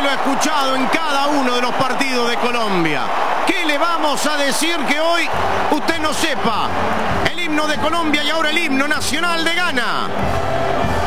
lo ha escuchado en cada uno de los partidos de Colombia. ¿Qué le vamos a decir que hoy usted no sepa? El himno de Colombia y ahora el himno nacional de Ghana.